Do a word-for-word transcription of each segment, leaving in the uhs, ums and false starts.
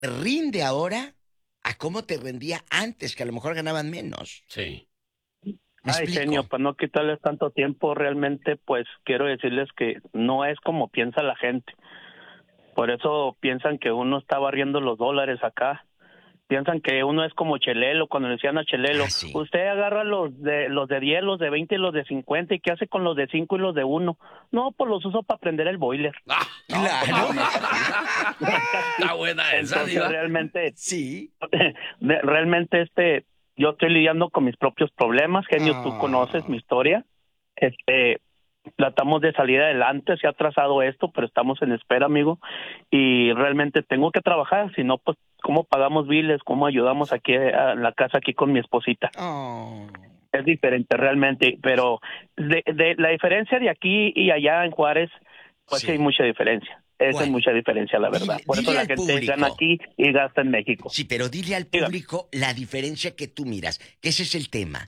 rinde ahora a cómo te rendía antes, que a lo mejor ganaban menos. Sí. ¿Me Ay, explico? genio, para no quitarles tanto tiempo, realmente, pues quiero decirles que no es como piensa la gente. Por eso piensan que uno está barriendo los dólares acá. Piensan que uno es como Chelelo, cuando le decían a Chelelo, Ah, sí. usted agarra los de los de diez, los de veinte y los de cincuenta, ¿y qué hace con los de cinco y los de uno? No, pues los uso para prender el boiler. Ah, No, claro. pues no, no es así. No es así. está buena esa, Entonces, Diva. realmente, Sí. de- realmente, este, yo estoy lidiando con mis propios problemas, genio, tú Ah. conoces mi historia. Este, tratamos de salir adelante, se ha trazado esto, pero estamos en espera, amigo, y realmente tengo que trabajar, si no, pues, ¿cómo pagamos biles? ¿Cómo ayudamos aquí a la casa aquí con mi esposita? Oh. Es diferente realmente, pero de, de la diferencia de aquí y allá en Juárez, pues sí, Sí. hay mucha diferencia. Esa ¿Cuál? es mucha diferencia, la verdad. Dile- Por eso dile la al gente público. gana aquí y gasta en México. Sí, pero dile al Dígame. público la diferencia que tú miras, que ese es el tema.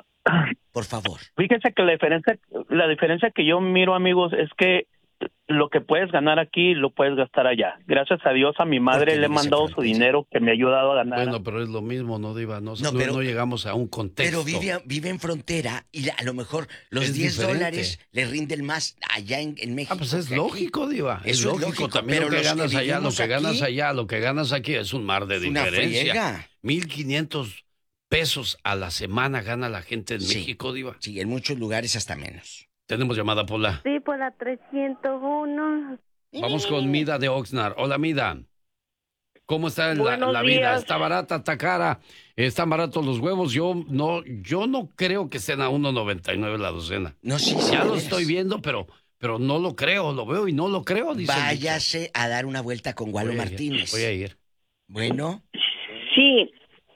Por favor. Fíjense que la diferencia, la diferencia que yo miro, amigos, es que lo que puedes ganar aquí lo puedes gastar allá. Gracias a Dios, a mi madre Porque le he vives en mandado su frontera. dinero que me ha ayudado a ganar. Bueno, pero es lo mismo, ¿no, Diva? No, No, no, pero- no llegamos a un contexto. Pero vive, vive en frontera y a lo mejor los Es diez diferente. dólares le rinden más allá en, en México. Ah, pues es que aquí. lógico, Diva. Es Eso es lógico. lógico, También pero lo que los que ganas allá, lo vivimos que ganas aquí, allá, lo que ganas aquí es un mar de es una diferencia. friega. mil quinientos pesos a la semana gana la gente en Sí. México, Diva. Sí, en muchos lugares hasta menos. Tenemos llamada, Pola. Sí, por la trescientos uno. Vamos con Mida de Oxnard. Hola, Mida. ¿Cómo está la, Buenos la vida? días. ¿Está barata, está cara? ¿Están baratos los huevos? Yo no, yo no creo que estén a uno noventa y nueve la docena. No, sí, sí. Ya de lo veras. estoy viendo, pero, pero no lo creo. Lo veo y no lo creo, dice el dicho. Váyase a dar una vuelta con Gualo Voy a ir, Martínez. Voy a ir. Bueno, Sí,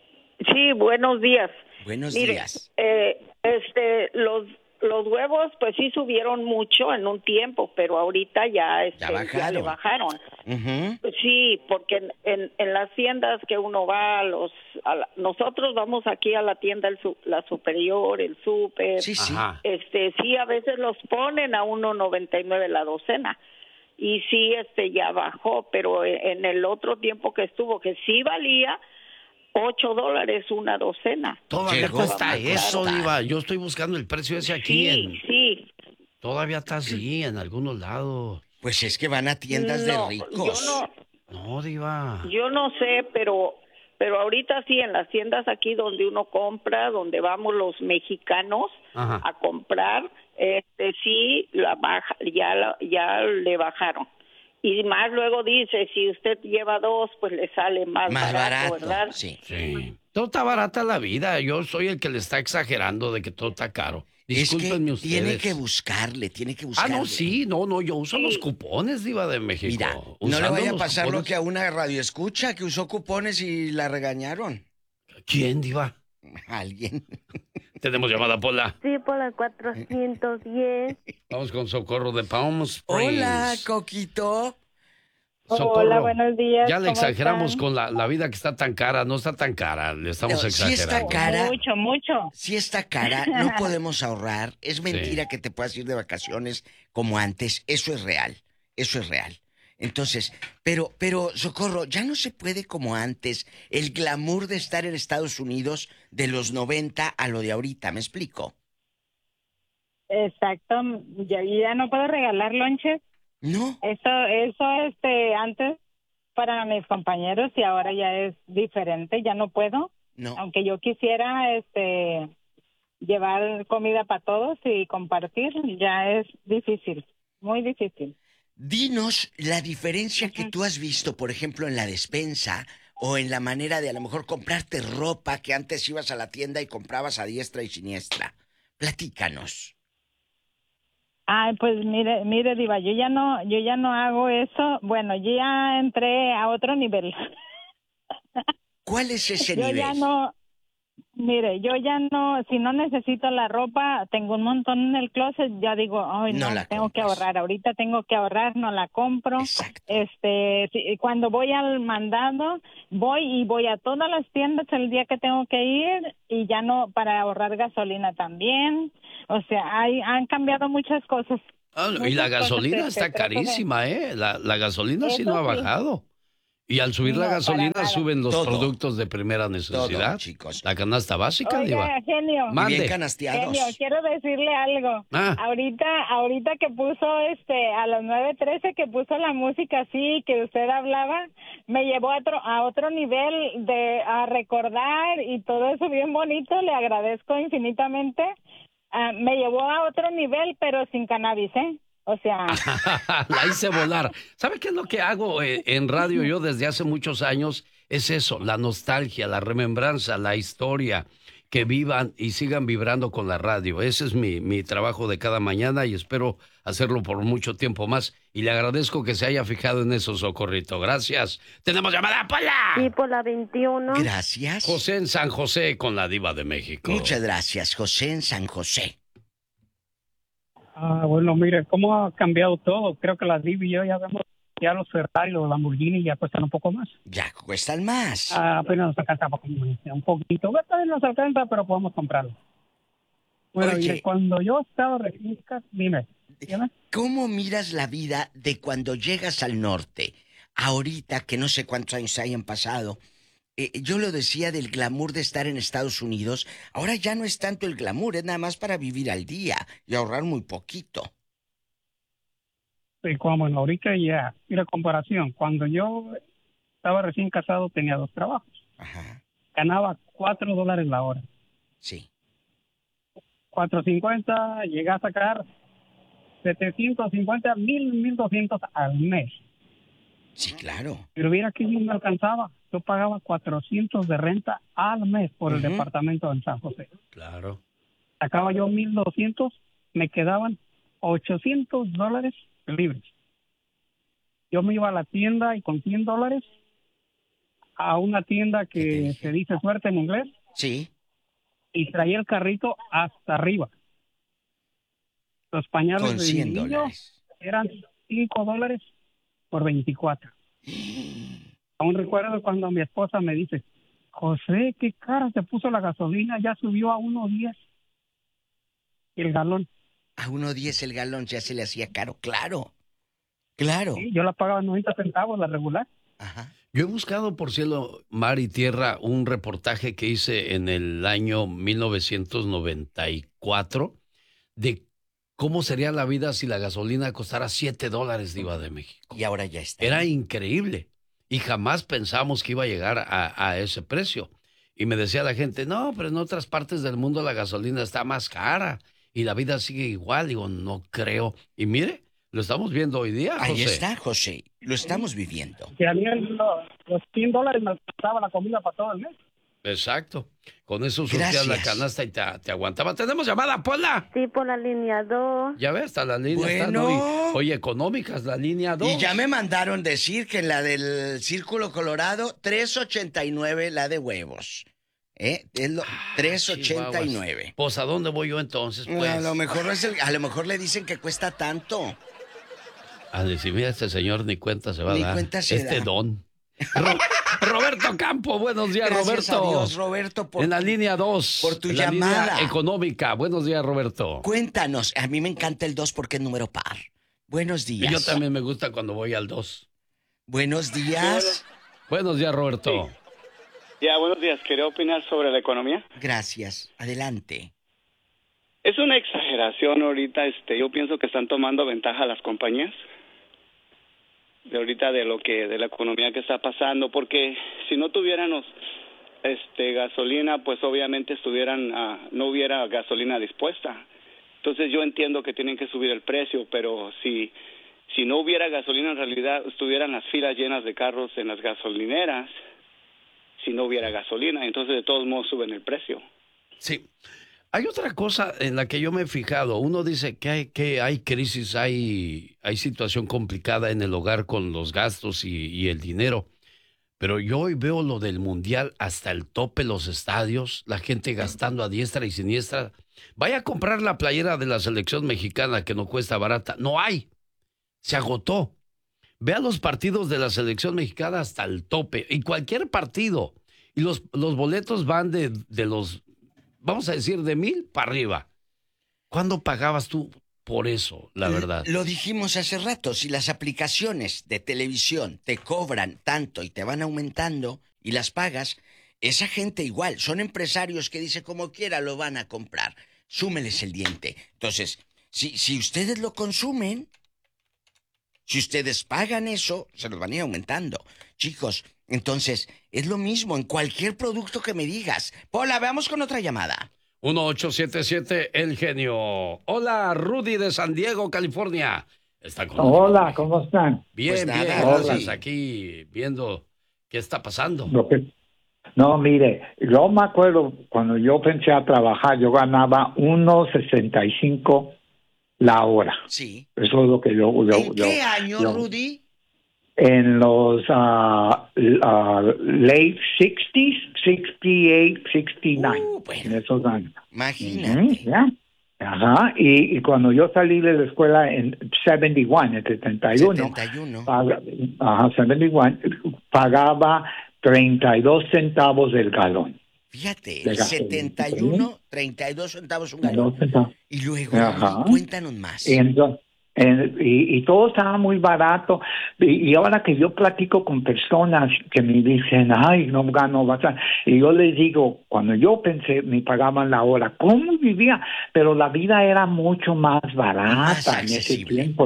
sí, buenos días. buenos Mire, días. eh, este, los los huevos, pues sí subieron mucho en un tiempo, pero ahorita ya, este, Ya bajaron. le bajaron. Ujú. Sí, porque en, en, en las tiendas que uno va, a los, a la- nosotros vamos aquí a la tienda, el su- la superior, el súper, Sí, sí. Ajá. este, sí, a veces los ponen a uno noventa y nueve la docena. Y sí, este, ya bajó, pero en el otro tiempo que estuvo, que sí valía ocho dólares una docena. Todavía Llegó cuesta a eso, costar. Diva. Yo estoy buscando el precio ese aquí. Sí, En... sí. Todavía está así en algunos lados. Pues es que van a tiendas No, de yo ricos. no, No, Diva. yo no sé, pero pero ahorita sí en las tiendas aquí donde uno compra, donde vamos los mexicanos Ajá. a comprar, este sí la baja, ya la- ya le bajaron. Y más luego dice, si usted lleva dos, pues le sale más, Más barato, barato. ¿verdad? Sí. Sí. Todo está barata la vida. Yo soy el que le está exagerando de que todo está caro. Discúlpenme es que ustedes. tiene que buscarle, tiene que Ah, buscarle. no, sí, no, no, yo uso Sí. los cupones, Diva de México. Mira, no le Usando vaya a los pasar lo cupones- que a una radio escucha que usó cupones y la regañaron. ¿Quién, Diva? Alguien. Tenemos llamada, Pola. Sí, por la cuatrocientos diez. Vamos con Socorro de Palm Springs. Hola, Coquito. Socorro. Hola, buenos días. Ya le ¿cómo exageramos están? con la, la vida que está tan cara. No está tan cara, le estamos No, sí está exagerando. cara. Mucho, mucho. Si está cara, no podemos ahorrar. Es mentira que te puedas ir de vacaciones como antes. Eso es real. Eso es real. Entonces, pero, pero, Socorro, ya no se puede como antes. El glamour de estar en Estados Unidos de los noventa a lo de ahorita, ¿me explico? Exacto. Ya, ya no puedo regalar lonches. No. Eso, eso, este, antes para mis compañeros y ahora ya es diferente. Ya no puedo. No. Aunque yo quisiera, este, llevar comida para todos y compartir, ya es difícil, muy difícil. Dinos la diferencia que tú has visto, por ejemplo, en la despensa o en la manera de a lo mejor comprarte ropa que antes ibas a la tienda y comprabas a diestra y siniestra. Platícanos. Ay, pues mire, mire, Diva, yo ya no, yo ya no hago eso. Bueno, yo ya entré a otro nivel. ¿Cuál es ese Yo nivel? ya no, mire, yo ya no, si no necesito la ropa, tengo un montón en el closet, ya digo, ay, No no, la tengo que compras. ahorrar, ahorita tengo que ahorrar, no la compro. Exacto. Este, si- cuando voy al mandado, voy y voy a todas las tiendas el día que tengo que ir y ya no, para ahorrar gasolina también. O sea, hay, han cambiado muchas cosas. Ah, y Muchas la cosas gasolina que- está que trato de- carísima, ¿eh? La, la gasolina sí Eso no ha sí. bajado. Y al subir la No, para gasolina nada. suben los Todo. productos de primera necesidad. Todo, chicos. La canasta básica, Diva. Oiga, genio. Y Mande. bien canasteados. Genio, quiero decirle algo. Ah. Ahorita, ahorita que puso este a las nueve trece que puso la música así que usted hablaba, me llevó a otro a otro nivel de a recordar y todo eso bien bonito. Le agradezco infinitamente. Ah, me llevó a otro nivel, pero sin cannabis, ¿eh? O sea, La hice volar. ¿Sabe qué es lo que hago eh, en radio yo desde hace muchos años? Es eso, la nostalgia, la remembranza, la historia, que vivan y sigan vibrando con la radio. Ese es mi, mi trabajo de cada mañana y espero hacerlo por mucho tiempo más. Y le agradezco que se haya fijado en eso, Socorrito. Gracias. ¡Tenemos llamada, Pola! Sí, por la veintiuno. Gracias. José en San José con la Diva de México. Muchas gracias, José en San José. Ah, bueno, mire, cómo ha cambiado todo. Creo que las Divi y yo ya vemos, ya los Ferrari, los Lamborghini ya cuestan un poco más. Ya cuestan más. Ah, apenas nos alcanza un poquito. Bueno, todavía nos alcanza, pero podemos comprarlo. Bueno, Oye. y cuando yo estaba recién, ca- dime, dígame. ¿Cómo miras la vida de cuando llegas al norte? Ahorita, que no sé cuántos años hayan pasado, eh, yo lo decía del glamour de estar en Estados Unidos. Ahora ya no es tanto el glamour, es nada más para vivir al día y ahorrar muy poquito. Sí, como bueno, ahorita ya, mira, comparación, cuando yo estaba recién casado tenía dos trabajos. Ajá, Ganaba cuatro dólares la hora. sí. Cuatro cincuenta, llegué a sacar setecientos cincuenta, mil, mil doscientos al mes. Sí, claro. Pero mira que no me alcanzaba. Yo pagaba cuatrocientos de renta al mes por el Ujú. departamento en San José. Claro. Sacaba yo mil doscientos, me quedaban ochocientos dólares libres. Yo me iba a la tienda y con cien dólares a una tienda ¿Qué te que dije? se dice suerte en inglés Sí. y traía el carrito hasta arriba. Los pañales Con de cien mi niño dólares. eran cinco dólares por veinticuatro. Aún recuerdo cuando mi esposa me dice, José, qué cara se puso la gasolina, ya subió a uno diez el galón. A uno diez el galón ya se le hacía caro, claro. Claro. Sí, yo la pagaba noventa centavos la regular. Ajá. Yo he buscado por cielo, mar y tierra un reportaje que hice en el año mil novecientos noventa y cuatro de cómo sería la vida si la gasolina costara siete dólares, Diva de México. Y ahora ya está. Era increíble y jamás pensamos que iba a llegar a, a ese precio. Y me decía la gente, no, pero en otras partes del mundo la gasolina está más cara y la vida sigue igual. Digo, no creo. Y mire, lo estamos viendo hoy día, José. Ahí está, José. Lo estamos viviendo. Que a mí el- los, los cien dólares me alcanzaba la comida para todo el mes. Exacto. Con eso surtías la Gracias. canasta y te, te aguantaba. ¿Tenemos llamada, Pola? Sí, por la línea dos. Ya ves, está la línea. Están Bueno. hoy, hoy económicas, la línea dos. Y ya me mandaron decir que en la del Círculo Colorado, tres ochenta y nueve la de huevos. ¿Eh? Es lo, tres ochenta y nueve. Chihuahuas. Pues, ¿a dónde voy yo entonces, pues? A lo mejor es el- a lo mejor le dicen que cuesta tanto. A decir, mira, este señor ni cuenta se va Ni a dar. cuenta se este da. don. Ro- Roberto Campo, buenos días, Gracias Roberto. a Dios, Roberto, por En la línea dos. por tu en la llamada. línea económica. Buenos días, Roberto. Cuéntanos, a mí me encanta el dos porque es número par. Buenos Y días. yo también me gusta cuando voy al dos. Buenos días. Buenos días, Roberto. Ya, buenos días. Quería opinar sobre la economía. Gracias. Adelante. Es una exageración ahorita. Este, yo pienso que están tomando ventaja las compañías de ahorita de lo que de la economía que está pasando, porque si no tuviéramos este gasolina, pues obviamente estuvieran ah, no hubiera gasolina dispuesta. Entonces yo entiendo que tienen que subir el precio, pero si si no hubiera gasolina, en realidad estuvieran las filas llenas de carros en las gasolineras. Si no hubiera gasolina, entonces de todos modos suben el precio. Sí. Hay otra cosa en la que yo me he fijado. Uno dice que hay, que hay crisis, hay, hay situación complicada en el hogar con los gastos y, y el dinero. Pero yo hoy veo lo del mundial hasta el tope, los estadios, la gente gastando a diestra y siniestra. Vaya a comprar la playera de la selección mexicana que no cuesta barata. No hay. Se agotó. Vea los partidos de la selección mexicana hasta el tope. Y cualquier partido. Y los, los boletos van de, de los, vamos a decir, de mil para arriba. ¿Cuándo pagabas tú por eso, la verdad. Lo dijimos hace rato, si las aplicaciones de televisión te cobran tanto y te van aumentando y las pagas, esa gente igual, son empresarios que dicen como quiera lo van a comprar. Súmeles el diente. Entonces, si, si ustedes lo consumen, si ustedes pagan eso, se los van a ir aumentando. Chicos, entonces, es lo mismo en cualquier producto que me digas. Pola, veamos con otra llamada. uno ocho siete siete El Genio. Hola, Rudy de San Diego, California. Está con Hola, ¿cómo están? Bien, Pues nada, bien, Rudy. gracias. Aquí viendo qué está pasando. Lo que- No, mire, yo me acuerdo cuando yo pensé a trabajar, yo ganaba uno sesenta y cinco la hora. Sí. Eso es lo que yo... yo ¿En yo- qué año, yo- Rudy? En los ah, ah, late sixties, sesenta y ocho, sesenta y nueve, Uh, bueno. en esos años. Imagínate. Ujú, ya. Ajá, y, y cuando yo salí de la escuela en setenta y uno, en setenta y uno, setenta y uno. paga- ajá, setenta y uno, pagaba treinta y dos centavos el galón. Fíjate, De gasolina. setenta y uno, treinta y dos centavos un treinta y dos galón. centavos. Y luego, Ajá. Rudy, cuéntanos más. Y, entonces, en- y, y todo estaba muy barato. Y, y ahora que yo platico con personas que me dicen, ay, no gano bastante. Y yo les digo, cuando yo pensé, me pagaban la hora. ¿Cómo vivía? Pero la vida era mucho más barata Más en ese accesible. tiempo.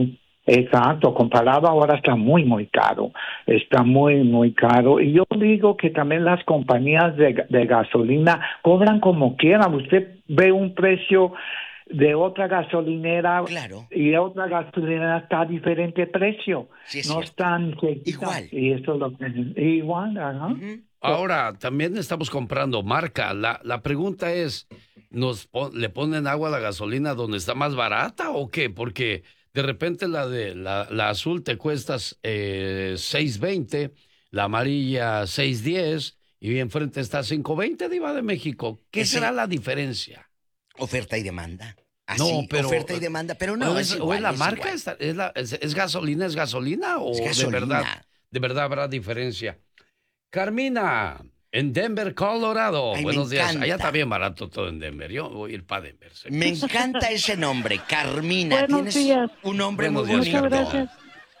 Exacto, comparado ahora está muy, muy caro. Está muy, muy caro. Y yo digo que también las compañías de, de gasolina cobran como quieran. Usted ve un precio de otra gasolinera Claro. y de otra gasolinera está a diferente precio. Sí, es no cierto. están cerquita. Igual. Y eso es lo que igual, ajá. Ujú. Ahora, también estamos comprando marca. La, la pregunta es, ¿nos pon- le ponen agua a la gasolina donde está más barata o qué? Porque de repente la de la, la azul te cuesta eh, seis veinte, la amarilla seis diez y enfrente está cinco veinte, Diva de México. ¿Qué Ese- será la diferencia? Oferta y demanda. Así, No, pero- oferta y demanda. Pero no, ¿O es, es, o igual, es la es marca? igual. ¿Es, es la- es- es gasolina? ¿Es gasolina? ¿O Es de gasolina. verdad, de verdad habrá diferencia? Carmina, en Denver, Colorado. Ay, me Buenos días. encanta. Allá está bien barato todo en Denver. Yo voy a ir para Denver. sé. Me encanta ese nombre, Carmina. Buenos Tienes días. un nombre Buenos muy días, bonito. Muchas gracias.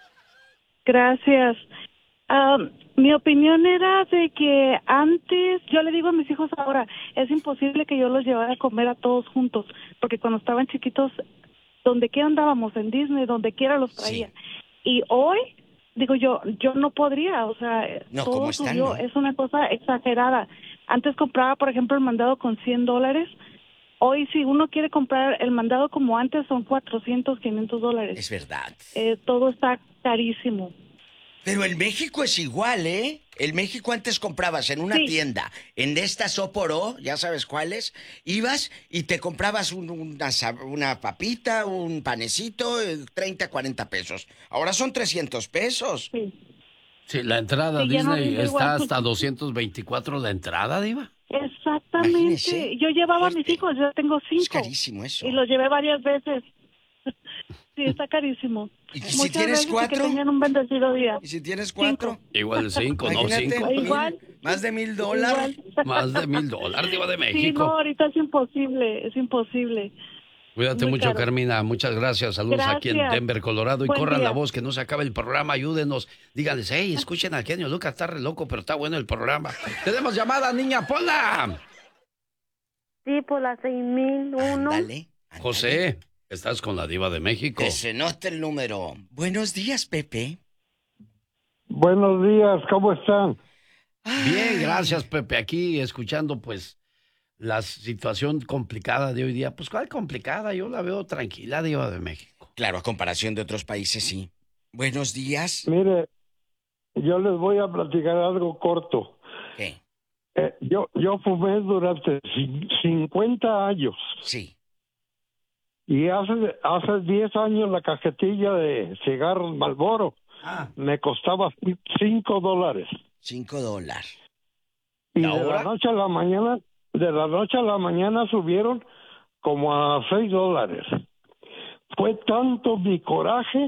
Gracias. Ah, mi opinión era de que antes, yo le digo a mis hijos ahora, es imposible que yo los llevara a comer a todos juntos, porque cuando estaban chiquitos, donde quiera andábamos, en Disney, donde quiera los traía. Y hoy, digo yo, yo no podría, o sea, No, todo ¿cómo están, subió, no? es una cosa exagerada. Antes compraba, por ejemplo, el mandado con cien dólares. Hoy, si uno quiere comprar el mandado como antes, son cuatrocientos, quinientos dólares. Es verdad. Eh, todo está carísimo. Pero en México es igual, ¿eh? En México antes comprabas en una Sí. tienda, en esta Soporó, ya sabes cuáles, ibas y te comprabas un- una, sa- una papita, un panecito, eh, treinta, cuarenta pesos. Ahora son trescientos pesos. Sí. Sí, la entrada a Sí, ya no Disney rinde está igual. hasta doscientos veinticuatro la entrada, Diva. Exactamente. Imagínese. Yo llevaba a mis Fuerte. hijos, yo tengo Es cinco. carísimo eso. Y los llevé varias veces. Sí, está carísimo. ¿Y si Muchas tienes gracias y cuatro? que tengan un bendecido día. ¿Y si tienes cuatro? Igual cinco, no Imagínate, cinco. mil- Igual. más de mil dólares. Igual. Más de mil dólares, Diva de Sí, no, México. ahorita es imposible, es imposible. Cuídate muy mucho, caro. Carmina. Muchas gracias. Saludos aquí en Gracias. Denver, Colorado. Y Buen corran día. la voz, que no se acabe el programa. Ayúdenos. Díganles, hey, escuchen al genio Lucas, está re loco, pero está bueno el programa. Tenemos llamada, niña Pola. Sí, por la seis mil uno. Ándale, ándale. José, estás con la Diva de México. Que se note el número. Buenos días, Pepe. Buenos días, ¿cómo están? Bien, gracias, Pepe. Aquí escuchando, pues, la situación complicada de hoy día. Pues, ¿cuál complicada? Yo la veo tranquila, Diva de México. Claro, a comparación de otros países, sí. Buenos días. Mire, yo les voy a platicar algo corto. ¿Qué? Eh, yo, yo fumé durante cin- cincuenta años Sí. y hace, hace diez años la cajetilla de cigarros Marlboro Ah, me costaba cinco dólares. Cinco dólares. Y ¿Y de ahora? la noche a la mañana, de la noche a la mañana subieron como a seis dólares. Fue tanto mi coraje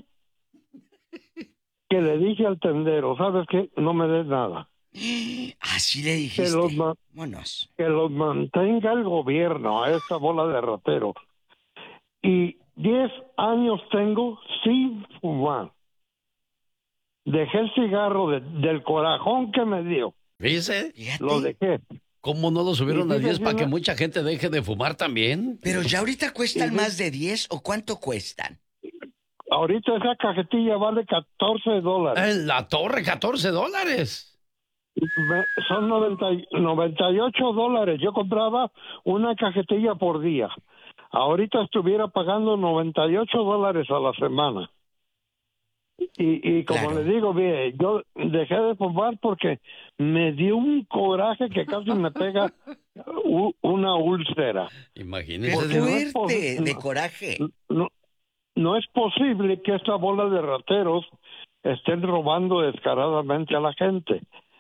que le dije al tendero, ¿sabes qué? No me des nada. Así le Que dijiste. los, ma- Vámonos. que los mantenga el gobierno a esta bola de rateros. Y Diez años tengo sin fumar. Dejé el cigarro de, del corajón que me dio. ¿Dice? Lo dejé. ¿Cómo no lo subieron a Y diez dice, para que no- mucha gente deje de fumar también? Pero ya ahorita cuestan Sí. más de diez o cuánto cuestan. Ahorita esa cajetilla vale catorce dólares. En la torre, catorce dólares. Me- son noventa, y- noventa y ocho dólares. Yo compraba una cajetilla por día. Ahorita estuviera pagando noventa y ocho dólares a la semana. Y, y como Claro. le digo, mire, yo dejé de fumar porque me dio un coraje que casi me pega u- una úlcera. Imagínese. Qué Porque no es fuerte, posi- de coraje. No, no es posible que esta bola de rateros estén robando descaradamente a la gente.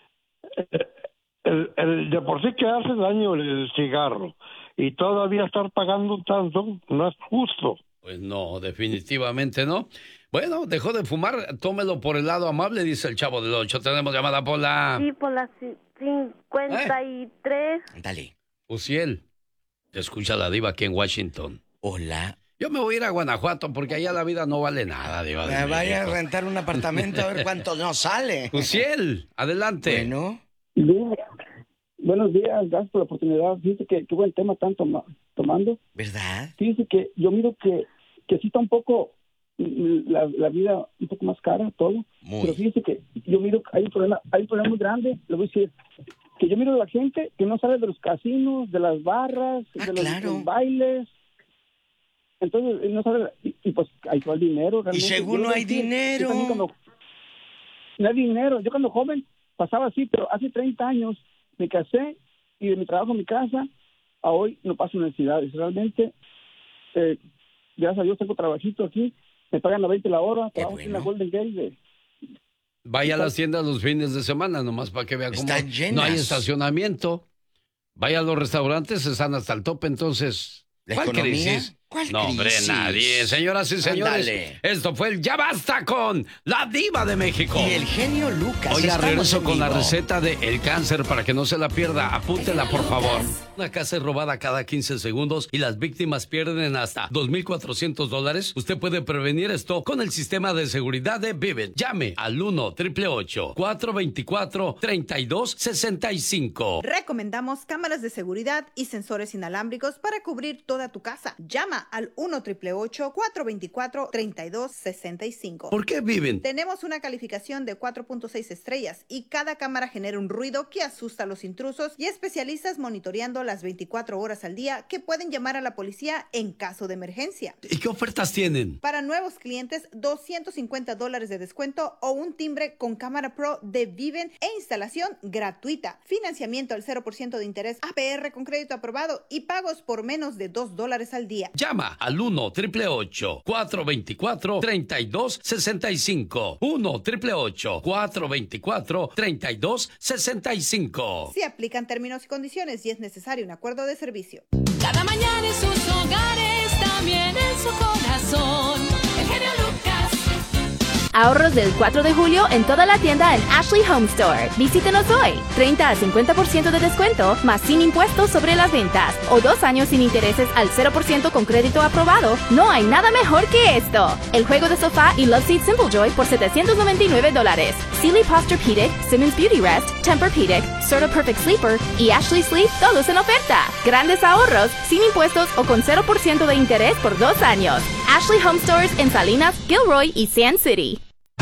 El, el- de por sí que hace daño el cigarro y todavía estar pagando tanto no es justo. Pues no, definitivamente no. Bueno, dejó de fumar, tómelo por el lado amable, dice el Chavo del Ocho. Tenemos llamada por la... Sí, por la ci- cincuenta y tres. Dale. Uciel. Te escucha la diva aquí en Washington. Hola. Yo me voy a ir a Guanajuato porque allá la vida no vale nada, diva. de Ah, Vaya a México. rentar un apartamento a ver cuánto nos sale. Uciel, adelante. Bueno, Buenos días, gracias por la oportunidad. Fíjese que qué buen tema están toma- tomando. ¿verdad? Fíjese que yo miro que, que sí está un poco mm, la, la vida un poco más cara, todo. Muy. Pero fíjese que yo miro que hay un problema, hay un problema muy grande, le voy a decir, que yo miro a la gente que no sale de los casinos, de las barras, Ah, de los, claro. los bailes. Entonces, no sabe, y, y pues ahí va el dinero. Y realmente. según Yo no le hay decía, dinero. yo también cuando- no hay dinero. Yo cuando joven pasaba así, pero hace treinta años me casé y de mi trabajo en mi casa a hoy no paso necesidades. Realmente, eh, gracias a Dios tengo trabajito aquí, me pagan a veinte la hora, Qué trabajo en la bueno. Golden Gate. de- Vaya a las tiendas los fines de semana, nomás para que vea cómo Están llenas. no hay estacionamiento. Vaya a los restaurantes, están hasta el tope, entonces... ¿La ¿Cuál economía? crisis? ¿Cuál no, hombre, crisis? nadie. Señoras y señores, Ándale. esto fue el Ya Basta con la Diva de México. Y el genio Lucas. Oiga, estamos regreso en con la vivo. receta de el cáncer para que no se la pierda. Apúntela, por favor. Una casa es robada cada quince segundos y las víctimas pierden hasta dos mil cuatrocientos dólares. Usted puede prevenir esto con el sistema de seguridad de Vivint. Llame al uno triple ocho cuatro dos cuatro tres dos seis cinco. Recomendamos cámaras de seguridad y sensores inalámbricos para cubrir toda tu casa. Llama al uno triple ocho cuatro dos cuatro tres dos seis cinco. ¿Por qué Vivint? Tenemos una calificación de cuatro punto seis estrellas y cada cámara genera un ruido que asusta a los intrusos y especialistas monitoreando las veinticuatro horas al día que pueden llamar a la policía en caso de emergencia. ¿Y qué ofertas tienen? Para nuevos clientes, doscientos cincuenta dólares de descuento o un timbre con cámara pro de Vivint e instalación gratuita. Financiamiento al cero por ciento de interés A P R con crédito aprobado y pagos por menos de dos dólares al día. Llama al uno triple ocho cuatro dos cuatro tres dos seis cinco. uno triple ocho cuatro dos cuatro tres dos seis cinco. Si aplican términos y condiciones y es necesario un acuerdo de servicio. Cada mañana en sus hogares, también en su corazón. El genio Lucas. Ahorros del cuatro de julio en toda la tienda en Ashley Home Store. Visítenos hoy. treinta a cincuenta por ciento de descuento, más sin impuestos sobre las ventas. O dos años sin intereses al cero por ciento con crédito aprobado. No hay nada mejor que esto. El juego de sofá y Love Seat Simple Joy por setecientos noventa y nueve dólares. Sealy Posturepedic, Simmons Beauty Rest, Tempur-Pedic, Serta Perfect Sleeper y Ashley Sleep todos en oferta. Grandes ahorros, sin impuestos o con cero por ciento de interés por dos años. Ashley Home Stores en Salinas, Gilroy y Sand City.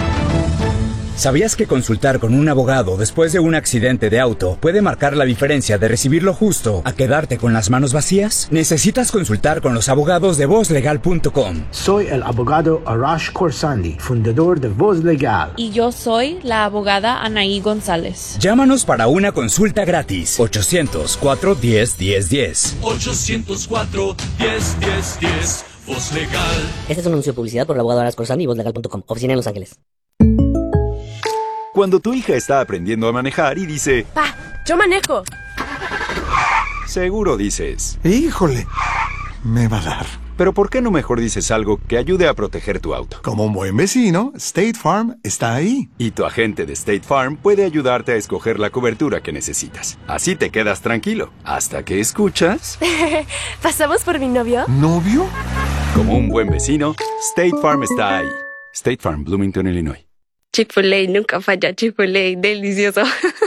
¿Sabías que consultar con un abogado después de un accidente de auto puede marcar la diferencia de recibir lo justo a quedarte con las manos vacías? Necesitas consultar con los abogados de voz legal punto com. Soy el abogado Arash Khorsandi, fundador de Voz Legal. Y yo soy la abogada Anaí González. Llámanos para una consulta gratis. ochocientos cuatro diez diez diez. ochocientos cuatro diez diez diez. Voz Legal. Este es un anuncio de publicidad por el abogado Arash Khorsandi y voz legal punto com. Oficina en Los Ángeles. Cuando tu hija está aprendiendo a manejar y dice... ¡Pa! ¡Yo manejo! Seguro dices... ¡Híjole! Me va a dar. Pero ¿por qué no mejor dices algo que ayude a proteger tu auto? Como un buen vecino, State Farm está ahí. Y tu agente de State Farm puede ayudarte a escoger la cobertura que necesitas. Así te quedas tranquilo. Hasta que escuchas... ¿Pasamos por mi novio? ¿Novio? Como un buen vecino, State Farm está ahí. State Farm, Bloomington, Illinois. Chick-fil-A, nunca falla. Chick-fil-A, delicioso.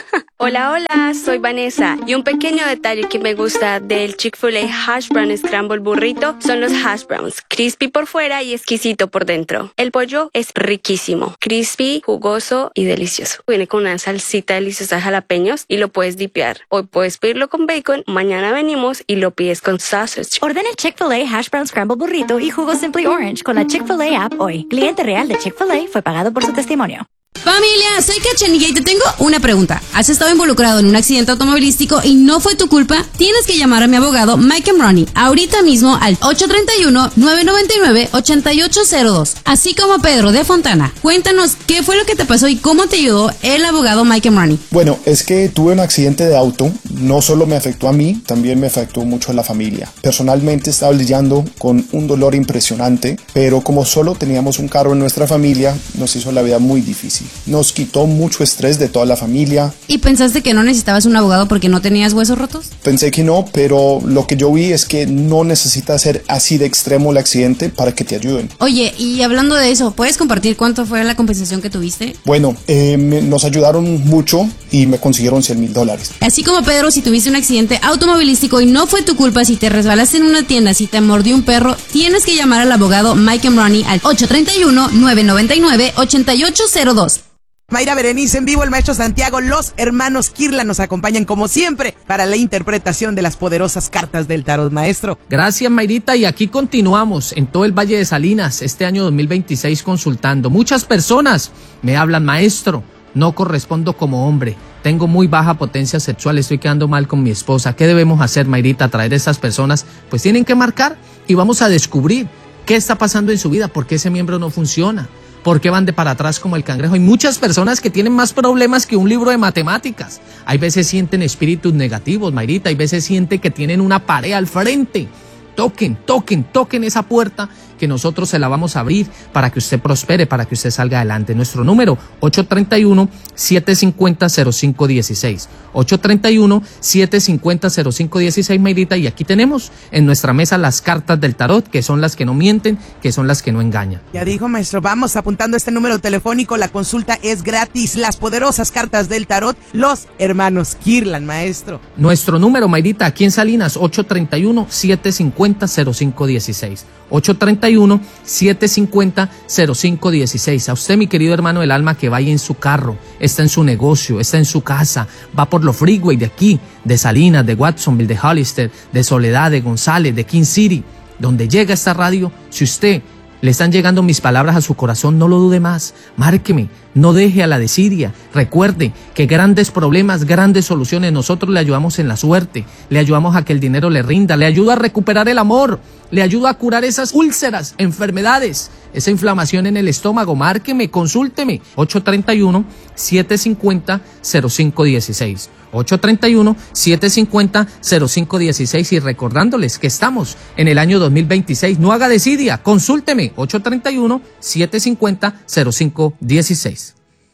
Hola, hola, soy Vanessa. Y un pequeño detalle que me gusta del Chick-fil-A Hash Brown Scramble Burrito son los hash browns. Crispy por fuera y exquisito por dentro. El pollo es riquísimo. Crispy, jugoso y delicioso. Viene con una salsita deliciosa de jalapeños y lo puedes dipear. Hoy puedes pedirlo con bacon, mañana venimos y lo pides con sausage. Ordena el Chick-fil-A Hash Brown Scramble Burrito y jugo Simply Orange con la Chick-fil-A app hoy. Cliente real de Chick-fil-A fue pagado por su testimonio. Familia, soy Cachanilla y te tengo una pregunta. ¿Has estado involucrado en un accidente automovilístico y no fue tu culpa? Tienes que llamar a mi abogado Mike Ronnie ahorita mismo al ocho tres uno, nueve nueve nueve, ocho ocho cero dos. Así como Pedro de Fontana. Cuéntanos qué fue lo que te pasó y cómo te ayudó el abogado Mike Ronnie. Bueno, es que tuve un accidente de auto. No solo me afectó a mí, también me afectó mucho a la familia. Personalmente estaba lidiando con un dolor impresionante, pero como solo teníamos un carro en nuestra familia, nos hizo la vida muy difícil. Nos quitó mucho estrés de toda la familia. ¿Y pensaste que no necesitabas un abogado porque no tenías huesos rotos? Pensé que no, pero lo que yo vi es que no necesita ser así de extremo el accidente para que te ayuden. Oye, y hablando de eso, ¿puedes compartir cuánto fue la compensación que tuviste? Bueno, eh, me, nos ayudaron mucho y me consiguieron cien mil dólares. Así como Pedro, si tuviste un accidente automovilístico y no fue tu culpa, si te resbalaste en una tienda, si te mordió un perro, tienes que llamar al abogado Mike Ronnie al ocho tres uno, nueve nueve nueve, ocho ocho cero dos. Mayra Berenice en vivo, el maestro Santiago, los hermanos Kirla nos acompañan como siempre para la interpretación de las poderosas cartas del tarot, maestro. Gracias, Mayrita, y aquí continuamos en todo el Valle de Salinas este año dos mil veintiséis consultando. Muchas personas me hablan, maestro, no correspondo como hombre, tengo muy baja potencia sexual, estoy quedando mal con mi esposa. ¿Qué debemos hacer, Mayrita? Traer a esas personas, pues tienen que marcar y vamos a descubrir qué está pasando en su vida, por qué ese miembro no funciona. ¿Por qué van de para atrás como el cangrejo? Hay muchas personas que tienen más problemas que un libro de matemáticas. Hay veces sienten espíritus negativos, Mayrita. Hay veces sienten que tienen una pared al frente. Toquen, toquen, toquen esa puerta que nosotros se la vamos a abrir para que usted prospere, para que usted salga adelante. Nuestro número, ocho tres uno, siete cinco cero, cero cinco uno seis. ocho tres uno, siete cinco cero, cero cinco uno seis, Mayrita. Y aquí tenemos en nuestra mesa las cartas del tarot, que son las que no mienten, que son las que no engañan. Ya dijo, maestro, vamos apuntando este número telefónico. La consulta es gratis. Las poderosas cartas del tarot, los hermanos Kirlan, maestro. Nuestro número, Mayrita, aquí en Salinas, ocho tres uno, siete cinco cero, cero cinco uno seis. ocho tres uno, siete cinco cero, cero cinco uno seis. A usted, mi querido hermano del alma, que vaya en su carro, está en su negocio, está en su casa, va por los freeway de aquí, de Salinas, de Watsonville, de Hollister, de Soledad, de González, de King City, donde llega esta radio. Si usted le están llegando mis palabras a su corazón, no lo dude más, márqueme, no deje a la desidia. Recuerde que grandes problemas, grandes soluciones, nosotros le ayudamos en la suerte, le ayudamos a que el dinero le rinda, le ayuda a recuperar el amor, le ayuda a curar esas úlceras, enfermedades, esa inflamación en el estómago. Márqueme, consúlteme, ocho tres uno, siete cinco cero, cero cinco uno seis. ocho tres uno, siete cinco cero, cero cinco uno seis. Y recordándoles que estamos en el año dos mil veintiséis, no haga desidia, consúlteme, ocho tres uno, siete cinco cero, cero cinco uno seis.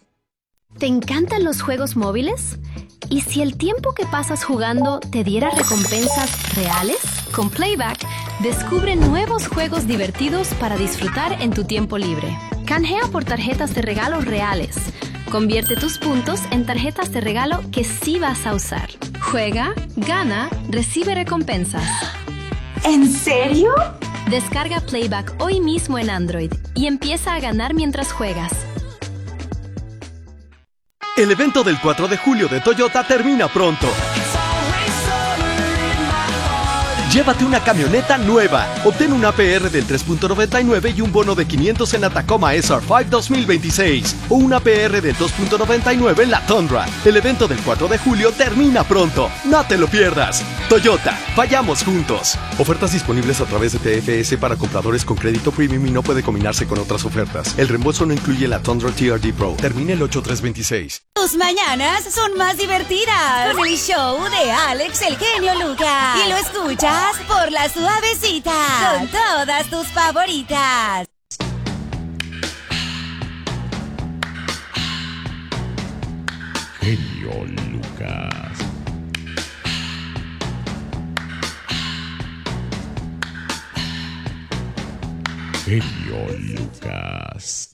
¿Te encantan los juegos móviles? ¿Y si el tiempo que pasas jugando te diera recompensas reales? Con Playback, descubre nuevos juegos divertidos para disfrutar en tu tiempo libre. Canjea por tarjetas de regalo reales. Convierte tus puntos en tarjetas de regalo que sí vas a usar. Juega, gana, recibe recompensas. ¿En serio? Descarga Playback hoy mismo en Android y empieza a ganar mientras juegas. El evento del cuatro de julio de Toyota termina pronto. Llévate una camioneta nueva. Obtén un A P R del tres punto noventa y nueve y un bono de quinientos en la Tacoma S R cinco dos mil veintiséis. O un A P R del dos punto noventa y nueve en la Tundra. El evento del cuatro de julio termina pronto. No te lo pierdas. Toyota, vayamos juntos. Ofertas disponibles a través de T F S para compradores con crédito premium y no puede combinarse con otras ofertas. El reembolso no incluye la Tundra T R D Pro. Termina el ocho tres veintiséis. Tus mañanas son más divertidas con el show de Alex el genio Lucas. Y lo escuchas por la suavecita con todas tus favoritas. Genio Lucas. genio Lucas.